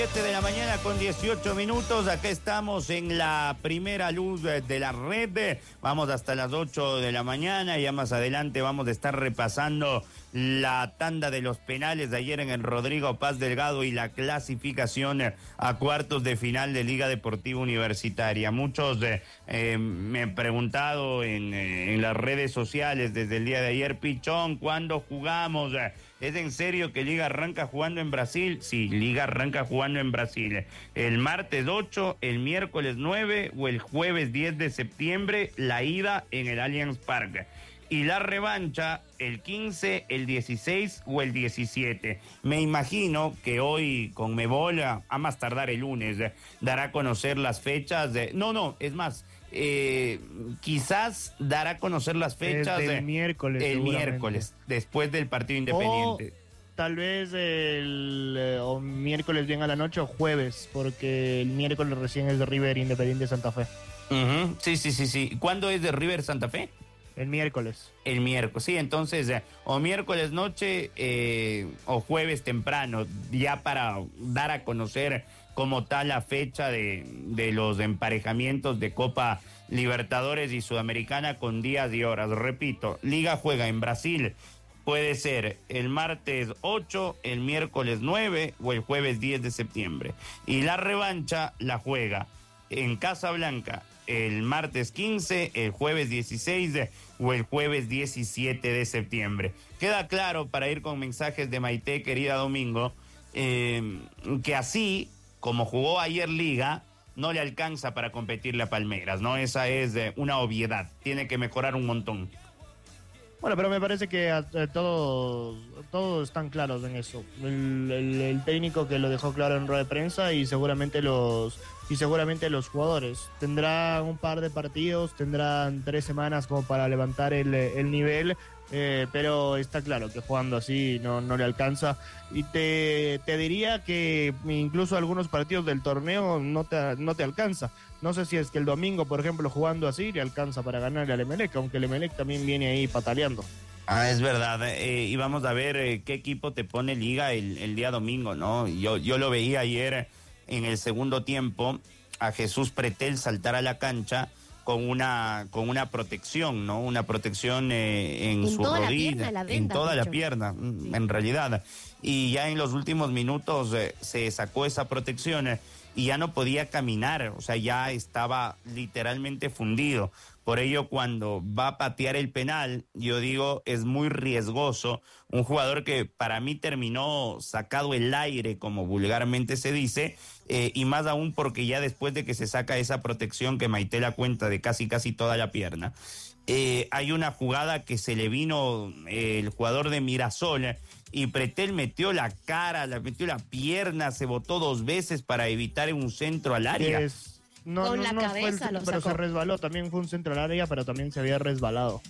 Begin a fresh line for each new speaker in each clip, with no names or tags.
7 de la mañana con 18 minutos, acá estamos en la primera luz de la red, vamos hasta las 8 de la mañana, ya más adelante vamos a estar repasando la tanda de los penales de ayer en el Rodrigo Paz Delgado y la clasificación a cuartos de final de Liga Deportiva Universitaria. Muchos me han preguntado en las redes sociales desde el día de ayer, Pichón, ¿cuándo jugamos? ¿Es en serio que Liga arranca jugando en Brasil? Sí, Liga arranca jugando en Brasil. El martes 8, el miércoles 9 o el jueves 10 de septiembre, la ida en el Allianz Parque. Y la revancha el 15, el 16 o el 17. Me imagino que hoy Conmebol, a más tardar el lunes, dará a conocer las fechas. Es más, quizás dará a conocer las fechas
el miércoles.
El miércoles, después del partido Independiente.
O tal vez o miércoles bien a la noche o jueves, porque el miércoles recién es de River Independiente Santa Fe.
Sí. ¿Cuándo es de River Santa Fe?
El miércoles.
El miércoles, sí, entonces o miércoles noche o jueves temprano, ya para dar a conocer como tal la fecha de los emparejamientos de Copa Libertadores y Sudamericana con días y horas. Repito, Liga juega en Brasil, puede ser el martes 8, el miércoles 9 o el jueves 10 de septiembre. Y la revancha la juega en Casablanca el martes 15, el jueves 16 o el jueves 17 de septiembre. Queda claro, para ir con mensajes de Maite, querida Domingo, que así como jugó ayer Liga, no le alcanza para competirle a Palmeiras, ¿no? Esa es una obviedad, tiene que mejorar un montón.
Bueno, pero me parece que todos están claros en eso. El técnico que lo dejó claro en rueda de prensa y seguramente los jugadores. Tendrán un par de partidos, tendrán 3 semanas como para levantar el nivel, pero está claro que jugando así no le alcanza. Y te diría que incluso algunos partidos del torneo no te alcanza. No sé si es que el domingo, por ejemplo, jugando así, le alcanza para ganarle al Emelec, aunque el Emelec también viene ahí pataleando.
Es verdad, y vamos a ver qué equipo te pone Liga el día domingo, ¿no? Yo lo veía ayer en el segundo tiempo, a Jesús Pretel saltar a la cancha con una protección, ¿no? Una protección en su rodilla, en toda la pierna, en realidad. Y ya en los últimos minutos se sacó esa protección y ya no podía caminar, o sea, ya estaba literalmente fundido. Por ello, cuando va a patear el penal, yo digo, es muy riesgoso. Un jugador que para mí terminó sacado el aire, como vulgarmente se dice, y más aún porque ya después de que se saca esa protección que Maite la cuenta de casi toda la pierna, hay una jugada que se le vino el jugador de Mirasol y Pretel metió la cara, metió la pierna, se botó 2 veces para evitar un centro al área.
Con la cabeza
pero se resbaló, también fue un centro al área, pero también se había resbalado.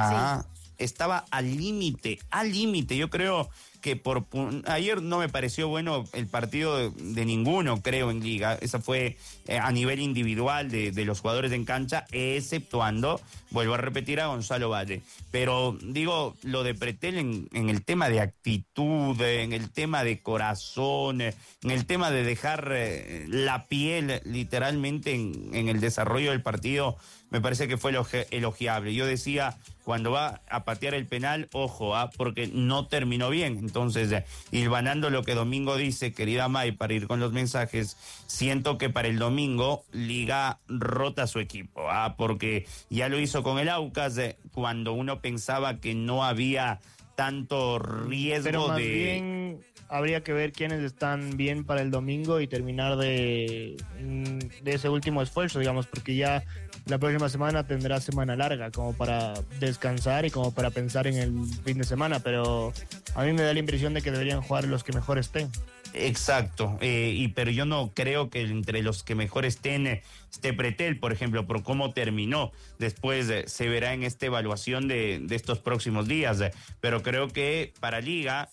Estaba al límite. Yo creo que ayer no me pareció bueno el partido de ninguno, creo, en Liga. Esa fue a nivel individual de los jugadores en cancha, exceptuando, vuelvo a repetir, a Gonzalo Valle. Pero digo, lo de Pretel en el tema de actitud, en el tema de corazón, en el tema de dejar la piel literalmente en el desarrollo del partido, me parece que fue elogiable. Yo decía, cuando va a patear el penal, ojo, porque no terminó bien. Entonces, hilvanando lo que Domingo dice, querida May, para ir con los mensajes, siento que para el domingo Liga rota su equipo, porque ya lo hizo con el Aucas, cuando uno pensaba que no había tanto riesgo.
Pero más bien habría que ver quiénes están bien para el domingo y terminar de ese último esfuerzo, digamos, porque ya la próxima semana tendrá semana larga como para descansar y como para pensar en el fin de semana, pero a mí me da la impresión de que deberían jugar los que mejor estén.
Exacto, pero yo no creo que entre los que mejor esté Pretel, por ejemplo, por cómo terminó. Después se verá en esta evaluación de estos próximos días, pero creo que para Liga,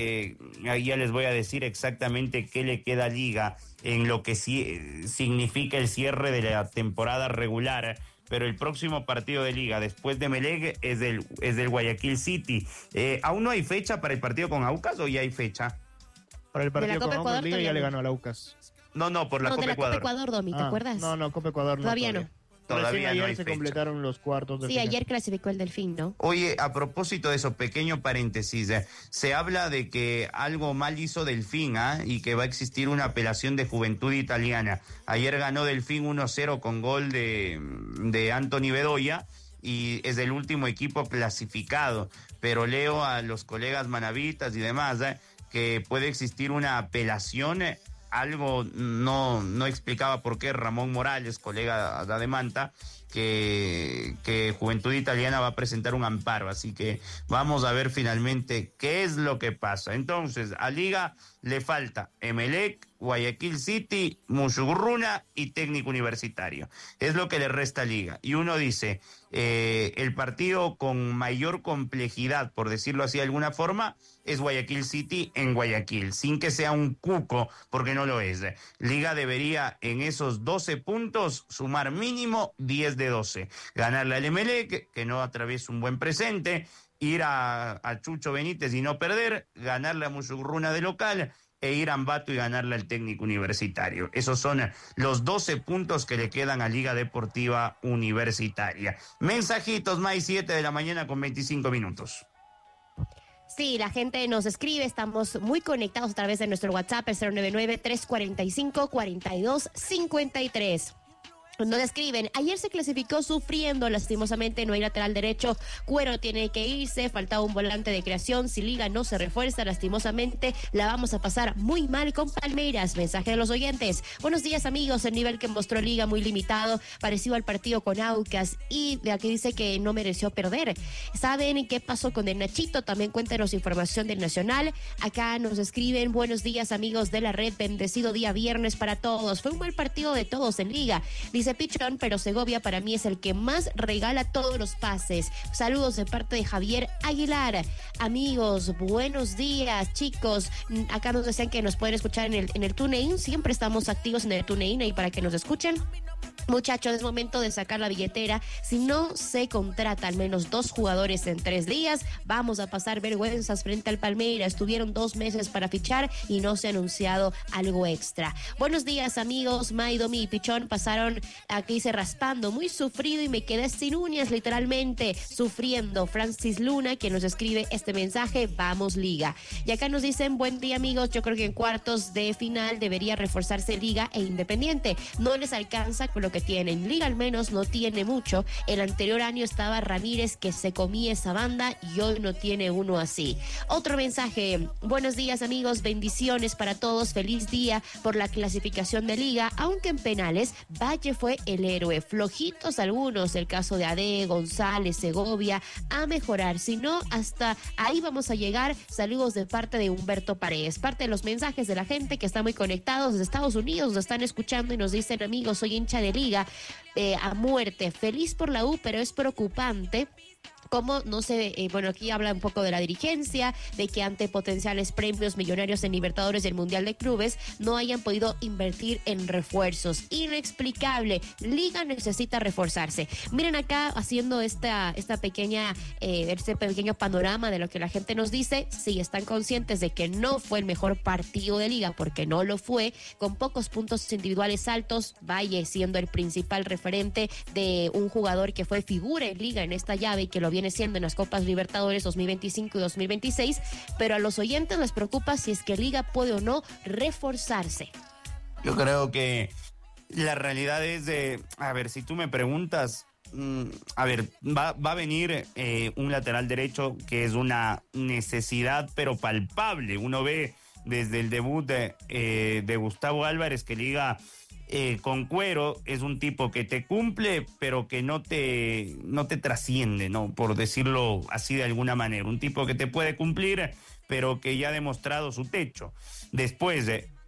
ahí ya les voy a decir exactamente qué le queda a Liga en lo que significa el cierre de la temporada regular. Pero el próximo partido de Liga después de Emelec es del Guayaquil City. ¿Aún no hay fecha para el partido con Aucas o ya hay fecha?
Para el partido
de la Copa
con
Ecuador
Liga ya
todavía
le
no.
ganó a la UCAS.
No, por la
No,
Copa
de la Copa
Ecuador.
Ecuador, Domi, ¿te acuerdas?
No, Copa Ecuador no.
Todavía no.
Todavía
Recién
no
ayer
hay
se
fecha.
completaron los cuartos de
Sí,
final.
ayer clasificó el Delfín, ¿no?
Oye, a propósito de eso, pequeño paréntesis, se habla de que algo mal hizo Delfín, y que va a existir una apelación de Juventud Italiana. Ayer ganó Delfín 1-0 con gol de Anthony Bedoya y es el último equipo clasificado, pero leo a los colegas manavitas y demás, que puede existir una apelación. Algo no explicaba por qué Ramón Morales, colega de Manta, que Juventud Italiana va a presentar un amparo, así que vamos a ver finalmente qué es lo que pasa. Entonces, a Liga le falta Emelec, Guayaquil City, Musurruna y Técnico Universitario. Es lo que le resta a Liga. Y uno dice, el partido con mayor complejidad, por decirlo así de alguna forma, es Guayaquil City en Guayaquil, sin que sea un cuco, porque no lo es. Liga debería en esos 12 puntos sumar mínimo 10 de 12. Ganarle al Emelec, que no atraviesa un buen presente, ir a Chucho Benítez y no perder, ganarle a Musurruna de local e ir a Ambato y ganarle al Técnico Universitario. Esos son los 12 puntos que le quedan a Liga Deportiva Universitaria. Mensajitos, más 7 de la mañana con 25 minutos.
Sí, la gente nos escribe, estamos muy conectados a través de nuestro WhatsApp, el 099-345-4253. Nos escriben, ayer se clasificó sufriendo, lastimosamente no hay lateral derecho, Cuero tiene que irse, faltaba un volante de creación, si Liga no se refuerza, lastimosamente la vamos a pasar muy mal con Palmeiras. Mensaje de los oyentes, buenos días amigos, el nivel que mostró Liga muy limitado, parecido al partido con Aucas, y de aquí dice que no mereció perder. ¿Saben qué pasó con el Nachito? También cuéntenos información del Nacional. Acá nos escriben, buenos días amigos de la red, bendecido día viernes para todos, fue un buen partido de todos en Liga, dice Pichón, pero Segovia para mí es el que más regala todos los pases. Saludos de parte de Javier Aguilar. Amigos, buenos días, chicos. Acá nos decían que nos pueden escuchar en el TuneIn. Siempre estamos activos en el TuneIn ahí para que nos escuchen. Muchachos, es momento de sacar la billetera. Si no se contrata al menos 2 jugadores en 3 días, vamos a pasar vergüenzas frente al Palmeiras. Tuvieron 2 meses para fichar y no se ha anunciado algo extra. Buenos días, amigos. Maidomi y Pichón pasaron aquí se raspando, muy sufrido y me quedé sin uñas, literalmente sufriendo. Francis Luna, quien nos escribe este mensaje, vamos Liga. Y acá nos dicen, buen día amigos, yo creo que en cuartos de final debería reforzarse Liga e Independiente. No les alcanza con lo que tienen. Liga al menos no tiene mucho. El anterior año estaba Ramírez que se comía esa banda y hoy no tiene uno así. Otro mensaje, buenos días amigos, bendiciones para todos, feliz día por la clasificación de Liga, aunque en penales Valle fue el héroe, flojitos algunos, el caso de Ade, González, Segovia, a mejorar, si no, hasta ahí vamos a llegar. Saludos de parte de Humberto Paredes, parte de los mensajes de la gente que está muy conectados desde Estados Unidos, nos están escuchando y nos dicen, amigos, soy hincha de Liga, a muerte, feliz por la U, pero es preocupante cómo no sé, bueno, aquí habla un poco de la dirigencia, de que ante potenciales premios millonarios en Libertadores del Mundial de Clubes no hayan podido invertir en refuerzos. Inexplicable, Liga necesita reforzarse. Miren acá haciendo este pequeño panorama de lo que la gente nos dice, sí, están conscientes de que no fue el mejor partido de Liga, porque no lo fue, con pocos puntos individuales altos, Valle siendo el principal referente de un jugador que fue figura en Liga en esta llave y que lo viene siendo en las Copas Libertadores 2025 y 2026, pero a los oyentes les preocupa si es que Liga puede o no reforzarse.
Yo creo que la realidad es a ver, si tú me preguntas, a ver, va a venir un lateral derecho que es una necesidad pero palpable. Uno ve desde el debut de Gustavo Álvarez que Liga con Cuero es un tipo que te cumple, pero que no te trasciende, ¿no? Por decirlo así de alguna manera. Un tipo que te puede cumplir, pero que ya ha demostrado su techo. Después,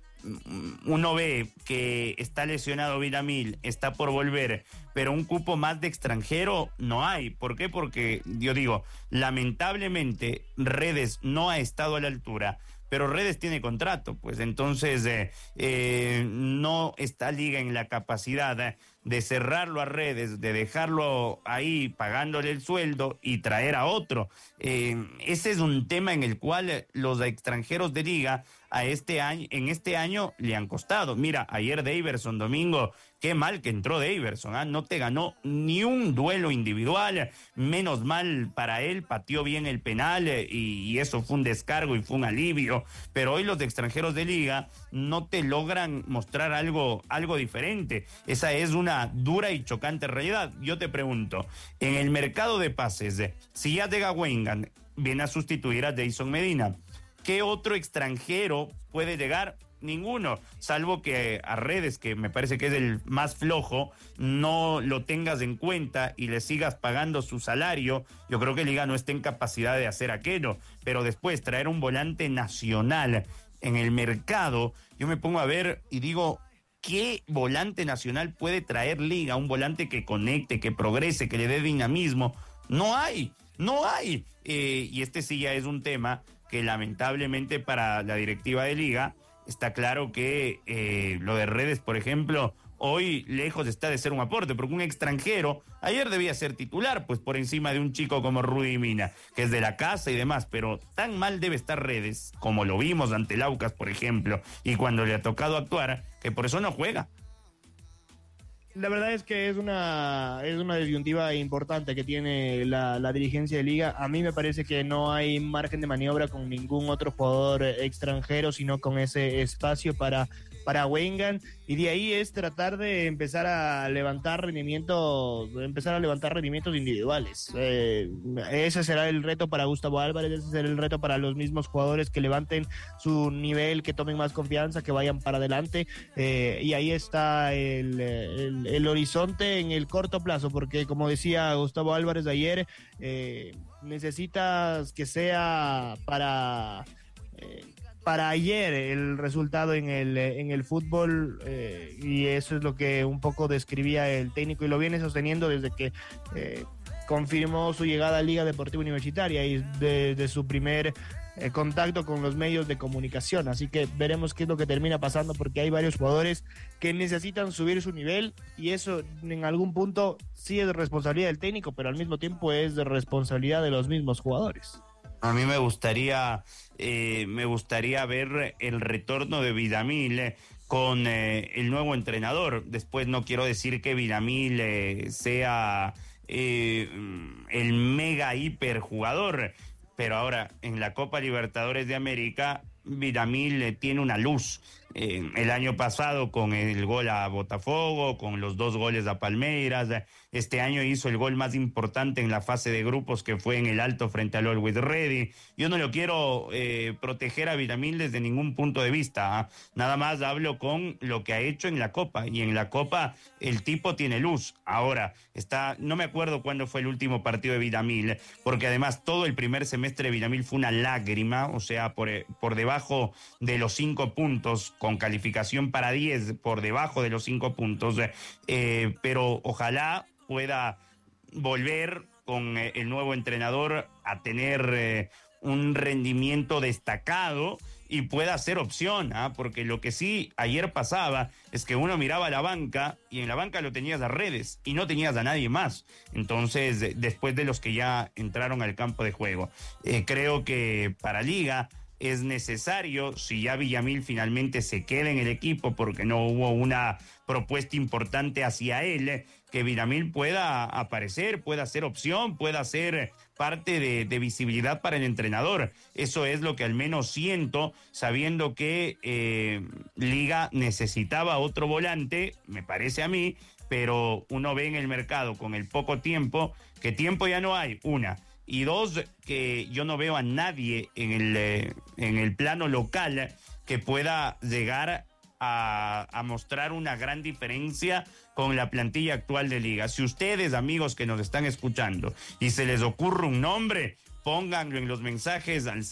uno ve que está lesionado Villamil, está por volver, pero un cupo más de extranjero no hay. ¿Por qué? Porque, yo digo, lamentablemente Redes no ha estado a la altura, pero Redes tiene contrato, pues entonces no está Liga en la capacidad de cerrarlo a Redes, de dejarlo ahí pagándole el sueldo y traer a otro. Ese es un tema en el cual los extranjeros de liga en este año le han costado. Mira, ayer Daverson, Domingo, qué mal que entró Daverson, ¿ah? No te ganó ni un duelo individual, menos mal para él, pateó bien el penal y eso fue un descargo y fue un alivio, pero hoy los extranjeros de liga no te logran mostrar algo diferente. Esa es una dura y chocante realidad. Yo te pregunto, en el mercado de pases, si Yadega Wengan viene a sustituir a Jason Medina, ¿qué otro extranjero puede llegar? Ninguno, salvo que a Redes, que me parece que es el más flojo, no lo tengas en cuenta y le sigas pagando su salario. Yo creo que Liga no está en capacidad de hacer aquello, pero después traer un volante nacional en el mercado, yo me pongo a ver y digo, ¿qué volante nacional puede traer Liga? Un volante que conecte, que progrese, que le dé dinamismo. No hay. Y este sí ya es un tema que lamentablemente para la directiva de Liga está claro que lo de Redes, por ejemplo, hoy lejos está de ser un aporte, porque un extranjero ayer debía ser titular, pues por encima de un chico como Rudy Mina, que es de la casa y demás, pero tan mal debe estar Redes, como lo vimos ante el Aucas, por ejemplo, y cuando le ha tocado actuar, que por eso no juega.
La verdad es que es una disyuntiva importante que tiene la dirigencia de Liga. A mí me parece que no hay margen de maniobra con ningún otro jugador extranjero, sino con ese espacio para Wengan, y de ahí es tratar de empezar a levantar rendimientos individuales. Ese será el reto para Gustavo Álvarez, ese será el reto para los mismos jugadores, que levanten su nivel, que tomen más confianza, que vayan para adelante, y ahí está el horizonte en el corto plazo, porque como decía Gustavo Álvarez ayer, necesitas que sea para ayer el resultado en el fútbol, y eso es lo que un poco describía el técnico, y lo viene sosteniendo desde que confirmó su llegada a Liga Deportiva Universitaria y desde su primer contacto con los medios de comunicación. Así que veremos qué es lo que termina pasando, porque hay varios jugadores que necesitan subir su nivel, y eso en algún punto sí es responsabilidad del técnico, pero al mismo tiempo es de responsabilidad de los mismos jugadores.
A mí me gustaría ver el retorno de Villamil con el nuevo entrenador. Después no quiero decir que Villamil sea el mega hiper jugador, pero ahora en la Copa Libertadores de América Villamil tiene una luz. El año pasado con el gol a Botafogo, con los 2 goles a Palmeiras, este año hizo el gol más importante en la fase de grupos, que fue en el Alto frente al Always Ready. Yo no lo quiero proteger a Villamil desde ningún punto de vista, ¿eh? Nada más hablo con lo que ha hecho en la Copa, y en la Copa el tipo tiene luz. Ahora, no me acuerdo cuándo fue el último partido de Villamil, porque además todo el primer semestre de Villamil fue una lágrima, o sea, por debajo de los 5 puntos, con calificación para 10, por debajo de los 5 puntos, pero ojalá pueda volver con el nuevo entrenador a tener un rendimiento destacado y pueda ser opción, porque lo que sí ayer pasaba es que uno miraba a la banca y en la banca lo tenías a Redes y no tenías a nadie más. Entonces, después de los que ya entraron al campo de juego, creo que para Liga es necesario, si ya Villamil finalmente se queda en el equipo porque no hubo una propuesta importante hacia él, que Villamil pueda aparecer, pueda ser opción, pueda ser parte de visibilidad para el entrenador. Eso es lo que al menos siento, sabiendo que Liga necesitaba otro volante, me parece a mí, pero uno ve en el mercado con el poco tiempo, que tiempo ya no hay, una. Y 2, que yo no veo a nadie en el plano local que pueda llegar a mostrar una gran diferencia con la plantilla actual de Liga. Si ustedes, amigos que nos están escuchando, y se les ocurre un nombre, pónganlo en los mensajes al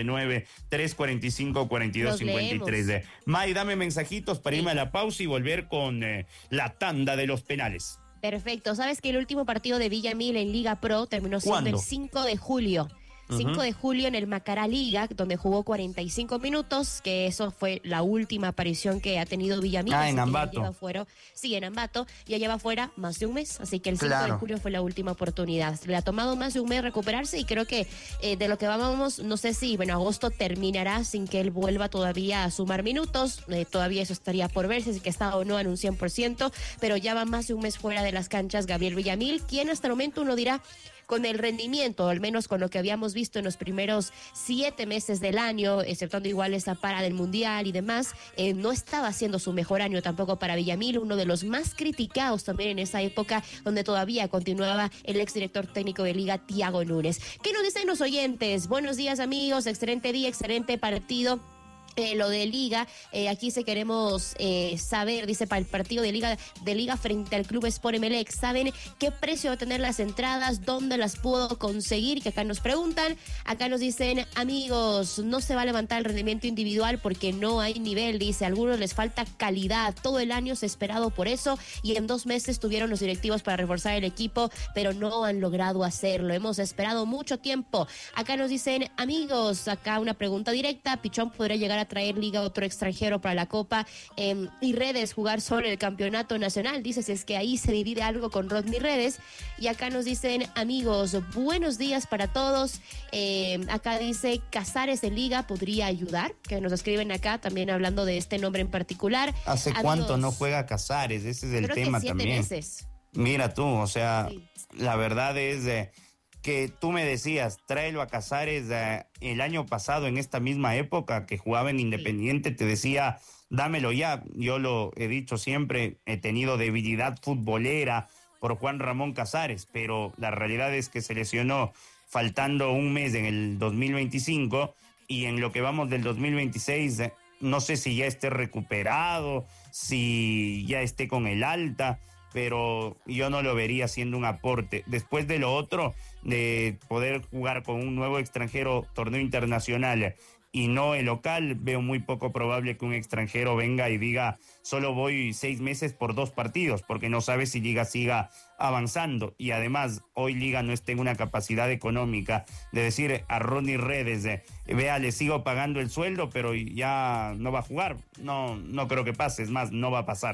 099-345-4253. May, dame mensajitos para irme a la pausa y volver con la tanda de los penales.
Perfecto. ¿Sabes que el último partido de Villamil en Liga Pro terminó siendo el 5 de julio? 5 de julio en el Macará Liga, donde jugó 45 minutos, que eso fue la última aparición que ha tenido Villamil.
En Ambato.
Sí, en Ambato, ya lleva fuera más de un mes, así que el 5
Claro.
de julio fue la última oportunidad. Le ha tomado más de un mes recuperarse y creo que de lo que vamos, no sé si, agosto terminará sin que él vuelva todavía a sumar minutos, todavía eso estaría por verse, si que está o no en un 100%, pero ya va más de un mes fuera de las canchas Gabriel Villamil, quien hasta el momento uno dirá, con el rendimiento, al menos con lo que habíamos visto en los primeros 7 meses del año, exceptuando igual esa para del Mundial y demás, no estaba haciendo su mejor año tampoco para Villamil, uno de los más criticados también en esa época, donde todavía continuaba el exdirector técnico de Liga, Thiago Núñez. ¿Qué nos dicen los oyentes? Buenos días, amigos, excelente día, excelente partido. Lo de Liga, aquí se queremos saber, dice, para el partido de Liga frente al Club Sport Emelec, ¿saben qué precio va a tener las entradas? ¿Dónde las puedo conseguir? Que acá nos preguntan, acá nos dicen, amigos, no se va a levantar el rendimiento individual porque no hay nivel, dice, a algunos les falta calidad, todo el año se ha esperado por eso y en 2 meses tuvieron los directivos para reforzar el equipo, pero no han logrado hacerlo, hemos esperado mucho tiempo. Acá nos dicen, amigos, acá una pregunta directa, Pichón podría llegar a traer Liga otro extranjero para la Copa y Redes jugar solo el campeonato nacional, dice, si es que ahí se divide algo con Rodney Redes. Y acá nos dicen, amigos, buenos días para todos, acá dice, Casares de Liga podría ayudar, que nos escriben acá también hablando de este nombre en particular.
¿Hace
Amigos,
cuánto no juega Casares? Ese es el
creo
tema
que 7
también.
meses.
Mira tú, o sea,
Sí.
la verdad es que tú me decías, tráelo a Casares el año pasado en esta misma época que jugaba en Independiente, te decía, dámelo ya. Yo lo he dicho siempre, he tenido debilidad futbolera por Juan Ramón Casares, pero la realidad es que se lesionó faltando un mes en el 2025 y en lo que vamos del 2026, no sé si ya esté recuperado, si ya esté con el alta, pero yo no lo vería siendo un aporte. Después de lo otro, de poder jugar con un nuevo extranjero torneo internacional y no el local, veo muy poco probable que un extranjero venga y diga, solo voy 6 meses por 2 partidos, porque no sabe si Liga siga avanzando. Y además, hoy Liga no está en una capacidad económica de decir a Ronnie Redes, vea, le sigo pagando el sueldo, pero ya no va a jugar. No creo que pase, es más, no va a pasar.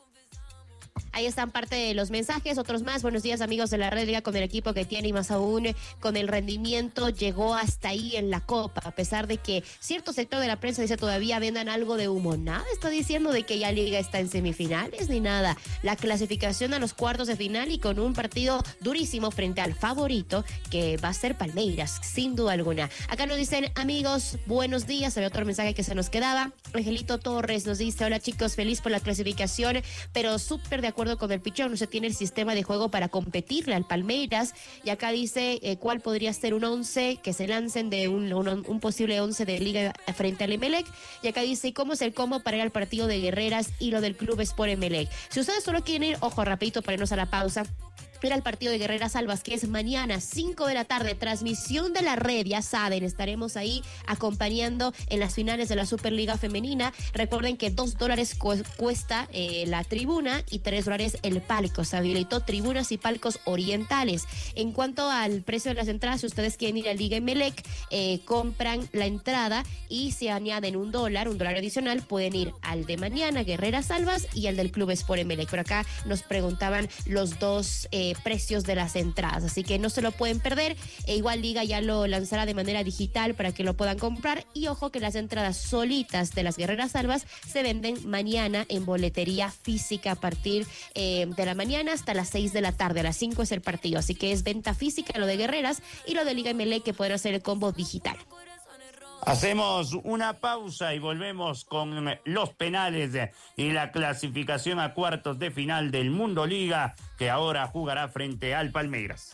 Ahí están parte de los mensajes, otros más. Buenos días, amigos de la Red Liga, con el equipo que tiene y más aún con el rendimiento llegó hasta ahí en la Copa, a pesar de que cierto sector de la prensa dice todavía vendan algo de humo. Nada está diciendo de que ya Liga está en semifinales ni nada. La clasificación a los cuartos de final y con un partido durísimo frente al favorito que va a ser Palmeiras, sin duda alguna. Acá nos dicen, amigos, buenos días. Había otro mensaje que se nos quedaba. Angelito Torres nos dice, hola chicos, feliz por la clasificación, pero súper de acuerdo con el Pichón, no se tiene el sistema de juego para competirle al Palmeiras. Y acá dice cuál podría ser un 11 que se lancen de un posible 11 de Liga frente al Emelec. Y acá dice cómo es el combo para ir al partido de Guerreras y lo del Club Sport Emelec. Si ustedes solo quieren ir, ojo, rapidito para irnos a la pausa, ir al partido de Guerreras Albas, que es mañana, 5 de la tarde, transmisión de la red, ya saben, estaremos ahí acompañando en las finales de la Superliga Femenina. Recuerden que $2 cuesta la tribuna y $3 el palco. Se habilitó tribunas y palcos orientales. En cuanto al precio de las entradas, si ustedes quieren ir a Liga Emelec, compran la entrada y se añaden $1 adicional, pueden ir al de mañana, Guerreras Albas, y al del Club Sport Emelec. Por acá nos preguntaban los dos precios de las entradas, así que no se lo pueden perder. Igual Liga ya lo lanzará de manera digital para que lo puedan comprar, y ojo que las entradas solitas de las Guerreras Albas se venden mañana en boletería física a partir de la mañana hasta las 6 de la tarde. A las 5 es el partido, así que es venta física lo de Guerreras, y lo de Liga Emelec que podrá hacer el combo digital.
Hacemos una pausa y volvemos con los penales y la clasificación a cuartos de final del Mundo Liga, que ahora jugará frente al Palmeiras.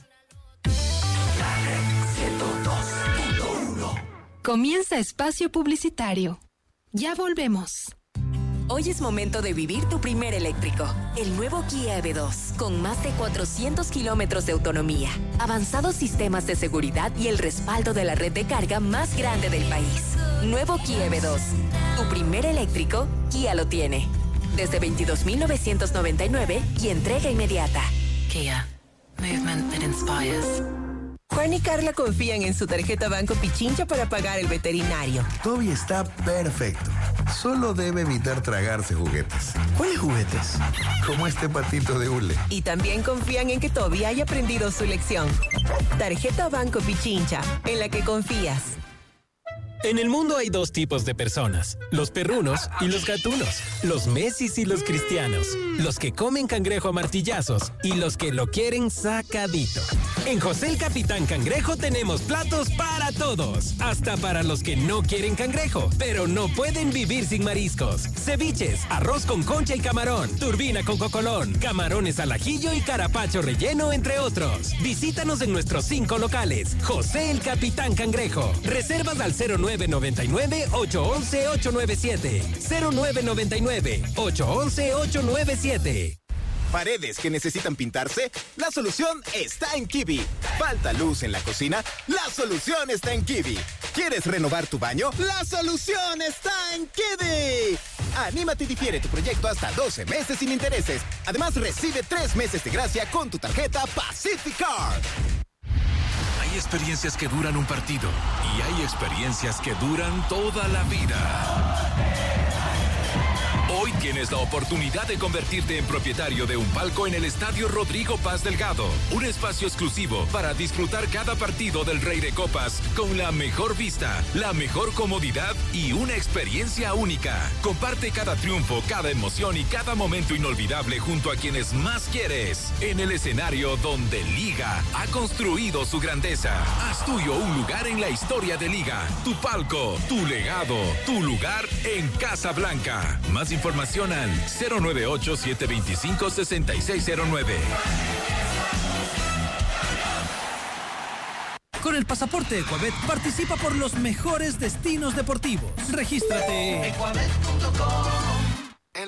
Comienza espacio publicitario. Ya volvemos.
Hoy es momento de vivir tu primer eléctrico. El nuevo Kia EV2, con más de 400 kilómetros de autonomía, avanzados sistemas de seguridad y el respaldo de la red de carga más grande del país. Nuevo Kia EV2. Tu primer eléctrico, Kia lo tiene. Desde $22,999 y entrega inmediata.
Kia. Movement that inspires.
Juan y Carla confían en su tarjeta Banco Pichincha para pagar el veterinario.
Toby está perfecto. Solo debe evitar tragarse juguetes. ¿Cuáles juguetes? Como este patito de hule.
Y también confían en que Toby haya aprendido su lección. Tarjeta Banco Pichincha, en la que confías.
En el mundo hay dos tipos de personas, los perrunos y los gatunos, los Messis y los cristianos, los que comen cangrejo a martillazos y los que lo quieren sacadito. En José el Capitán Cangrejo tenemos platos para todos, hasta para los que no quieren cangrejo, pero no pueden vivir sin mariscos. Ceviches, arroz con concha y camarón, turbina con cocolón, camarones al ajillo y carapacho relleno, entre otros. Visítanos en nuestros 5 locales. José el Capitán Cangrejo. Reservas al 0999-811-897. 0999-811-897.
Paredes que necesitan pintarse, la solución está en Kiwi. Falta luz en la cocina, la solución está en Kiwi. ¿Quieres renovar tu baño? La solución está en Kiwi. Anímate y difiere tu proyecto hasta 12 meses sin intereses. Además, recibe 3 meses de gracia con tu tarjeta Pacific Card.
Hay experiencias que duran un partido y hay experiencias que duran toda la vida. Hoy tienes la oportunidad de convertirte en propietario de un palco en el Estadio Rodrigo Paz Delgado. Un espacio exclusivo para disfrutar cada partido del Rey de Copas con la mejor vista, la mejor comodidad y una experiencia única. Comparte cada triunfo, cada emoción y cada momento inolvidable junto a quienes más quieres. En el escenario donde Liga ha construido su grandeza. Haz tuyo un lugar en la historia de Liga. Tu palco, tu legado, tu lugar en Casablanca. Más información al 098-725-6609.
Con el pasaporte Ecuabet participa por los mejores destinos deportivos. Regístrate. Ecuabet.com